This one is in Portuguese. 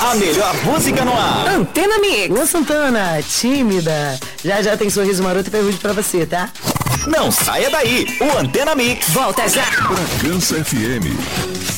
A melhor música no ar. Antena Mix. Luan Santana, tímida. Já tem sorriso maroto e pergunte pra você, tá? Não saia daí. O Antena Mix Volta já. Bragança FM.